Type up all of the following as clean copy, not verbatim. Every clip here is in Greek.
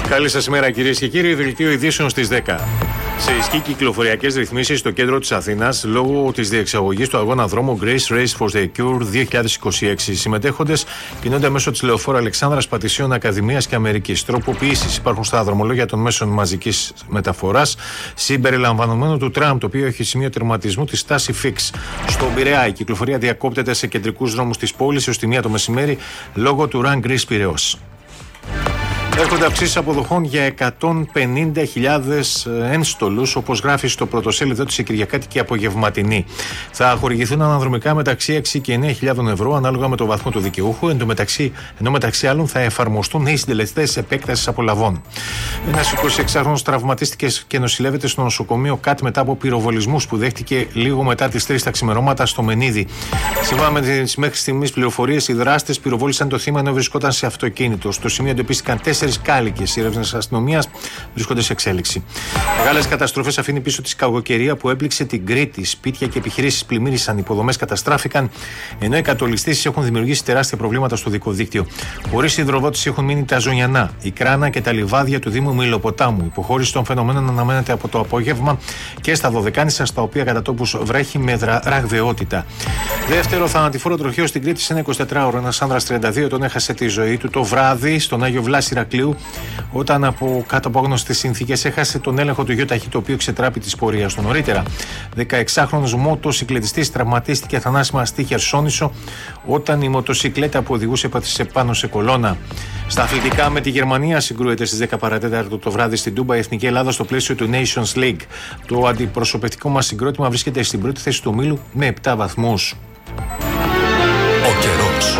Καλή σας ημέρα, κυρίες και κύριοι. Δελτίο ειδήσεων στις 10. Σε ισχύ κυκλοφοριακές ρυθμίσεις στο κέντρο της Αθήνας λόγω της διεξαγωγής του αγώνα δρόμου Grace Race for the Cure 2026. Οι συμμετέχοντες κινούνται μέσω της λεωφόρου Αλεξάνδρας Πατησίων Ακαδημίας και Αμερικής. Τροποποιήσεις υπάρχουν στα δρομολόγια των μέσων μαζικής μεταφοράς, συμπεριλαμβανομένου του τραμ, το οποίο έχει σημείο τερματισμού τη στάση Fix. Στον Πειραιά, η κυκλοφορία διακόπτεται σε κεντρικούς δρόμους της πόλης έως τη 1 το μεσημέρι λόγω του Run Greece Πειραιώς. Έρχονται αυξήσεις αποδοχών για 150.000 ένστολους, όπως γράφει στο πρωτοσέλιδο της η Κυριακάτικη Απογευματινή. Θα χορηγηθούν αναδρομικά μεταξύ 6 και 9.000 ευρώ, ανάλογα με το βαθμό του δικαιούχου, ενώ μεταξύ άλλων θα εφαρμοστούν νέοι συντελεστές επέκτασης απολαβών. Ένας 26χρονος τραυματίστηκε και νοσηλεύεται στο νοσοκομείο ΚΑΤ μετά από πυροβολισμούς που δέχτηκε λίγο μετά τις 3 τα ξημερώματα στο Μενίδη. Σύμφωνα με τις μέχρι στιγμής πληροφορίες, οι δράστες πυροβόλησαν το θύμα ενώ βρισκόταν σε αυτοκίνητο. Στο σημείο εντοπίστηκαν 4 κάλικες. Οι έρευνες της αστυνομίας βρίσκονται σε εξέλιξη. Μεγάλες καταστροφές αφήνει πίσω τη κακοκαιρία που έπληξε την Κρήτη. Σπίτια και επιχειρήσεις πλημμύρισαν, υποδομές καταστράφηκαν, ενώ οι κατολιστήσεις έχουν δημιουργήσει τεράστια προβλήματα στο δικό δίκτυο. Χωρίς υδροδότηση έχουν μείνει τα Ζωνιανά, η Κράνα και τα λιβάδια του Δήμου Μηλοποτάμου. Η υποχώρηση των φαινομένων αναμένεται από το απόγευμα και στα Δωδεκάνησα, στα οποία κατά τόπους βρέχει με ραγδαιότητα. Δεύτερο θανατηφόρο τροχαίο στην Κρήτη σε ένα 24ωρο. Ένας άνδρας 32 ετών έχασε τη ζωή του το βράδυ στον Άγιο Βλάση Ηρακλείου, όταν κάτω από άγνωστες συνθήκες έχασε τον έλεγχο του γιοταχή, το οποίο ξετράπη της πορείας του. Νωρίτερα, 16χρονος μοτοσυκλετιστής τραυματίστηκε θανάσιμα στη Χερσόνησο, όταν η μοτοσυκλέτα που οδηγούσε έπαθησε πάνω σε κολόνα. Στα αθλητικά, με τη Γερμανία συγκρούεται στις 10 παρατέταρτο το βράδυ στην Τούμπα η Εθνική Ελλάδα στο πλαίσιο του Nations League. Το αντιπροσωπευτικό μας συγκρότημα βρίσκεται στην πρώτη θέση του ομίλου με 7 βαθμούς. Ο καιρός.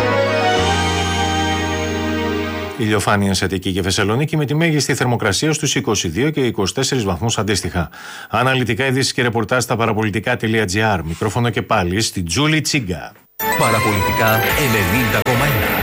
Ηλιοφάνεια σε Αττική και Θεσσαλονίκη με τη μέγιστη θερμοκρασία στους 22 και 24 βαθμούς αντίστοιχα. Αναλυτικά ειδήσεις και ρεπορτάζ στα παραπολιτικά.gr. Μικρόφωνο και πάλι στη Τζούλη Τσίγκα. Παραπολιτικά 90,1.